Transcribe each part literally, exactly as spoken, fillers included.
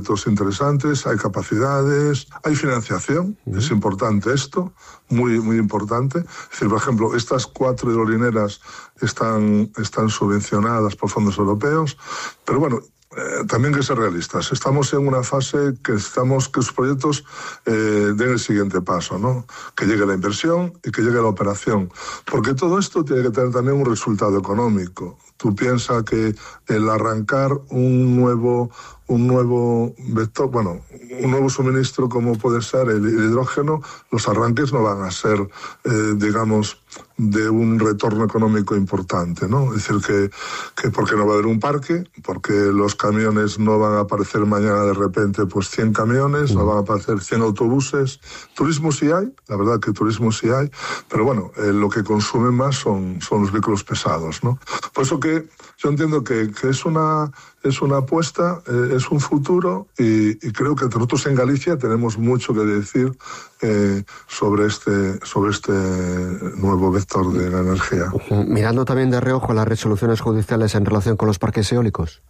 proyectos interesantes, hay capacidades, hay financiación, uh-huh. Es importante esto, muy, muy importante. Es decir, por ejemplo, estas cuatro hidrolineras están, están subvencionadas por fondos europeos, pero bueno, Eh, también que ser realistas. Estamos en una fase que necesitamos que los proyectos eh, den el siguiente paso, ¿no? Que llegue la inversión y que llegue la operación. Porque todo esto tiene que tener también un resultado económico. Tú piensas que el arrancar un nuevo, un nuevo vector, bueno, un nuevo suministro como puede ser el, el hidrógeno, los arranques no van a ser, eh, digamos, de un retorno económico importante, ¿no? Es decir, que, que porque no va a haber un parque, porque los camiones no van a aparecer mañana de repente pues cien camiones, no van a aparecer cien autobuses. Turismo sí hay, la verdad que turismo sí hay, pero bueno, eh, lo que consumen más son, son los vehículos pesados, ¿no? Por eso que yo entiendo que, que es una... Es una apuesta, eh, es un futuro y, y creo que nosotros en Galicia tenemos mucho que decir eh, sobre este sobre este nuevo vector de la energía. Mirando también de reojo las resoluciones judiciales en relación con los parques eólicos.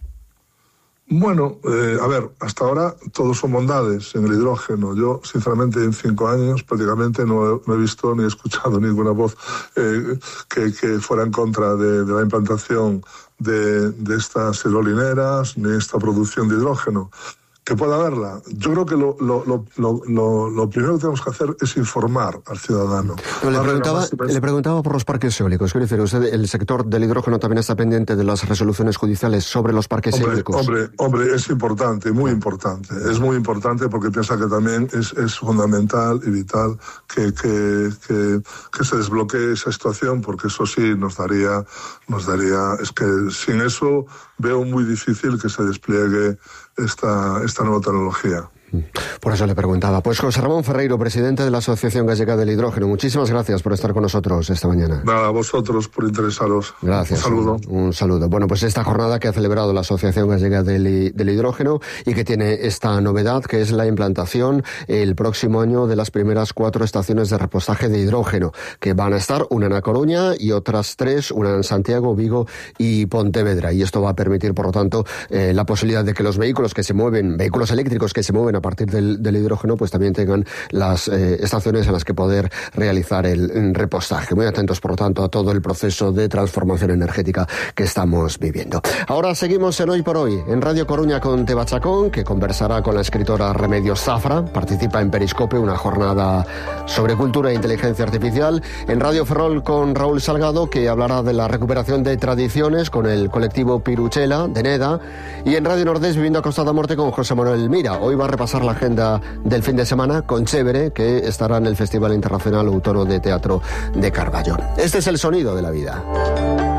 Bueno, eh, a ver, hasta ahora todos son bondades en el hidrógeno. Yo, sinceramente, en cinco años prácticamente no he, no he visto ni he escuchado ninguna voz eh, que, que fuera en contra de, de la implantación de, de estas hidrolineras ni esta producción de hidrógeno. Que pueda haberla. Yo creo que lo, lo, lo, lo, lo primero que tenemos que hacer es informar al ciudadano. No, le, preguntaba, le preguntaba por los parques eólicos. Quiero decir, usted, el sector del hidrógeno también está pendiente de las resoluciones judiciales sobre los parques hombre, eólicos. Hombre, hombre, es importante, muy importante. Es muy importante porque piensa que también es, es fundamental y vital que, que, que, que se desbloquee esa situación, porque eso sí nos daría, nos daría, es que sin eso veo muy difícil que se despliegue esta, esta nueva tecnología. Por eso le preguntaba. Pues José Ramón Ferreiro, presidente de la Asociación Gallega del Hidrógeno, muchísimas gracias por estar con nosotros esta mañana. Nada, a vosotros por interesaros. Gracias. Un saludo. Un, un saludo. Bueno, pues esta jornada que ha celebrado la Asociación Gallega del, del Hidrógeno y que tiene esta novedad, que es la implantación el próximo año de las primeras cuatro estaciones de repostaje de hidrógeno, que van a estar una en A Coruña y otras tres, una en Santiago, Vigo y Pontevedra. Y esto va a permitir, por lo tanto, eh, la posibilidad de que los vehículos que se mueven, vehículos eléctricos que se mueven a partir del, del hidrógeno, pues también tengan las eh, estaciones en las que poder realizar el, el repostaje. Muy atentos, por lo tanto, a todo el proceso de transformación energética que estamos viviendo. Ahora seguimos en Hoy por Hoy, en Radio Coruña con Teba Chacón, que conversará con la escritora Remedios Zafra, participa en Periscope, una jornada sobre cultura e inteligencia artificial. En Radio Ferrol con Raúl Salgado, que hablará de la recuperación de tradiciones con el colectivo Piruchela de Neda. Y en Radio Nordés, Viviendo a Costa da Morte, con José Manuel Mira. Hoy va a repasar la agenda del fin de semana con Chévere, que estará en el Festival Internacional Outono de Teatro de Carballo. Este es el sonido de la vida.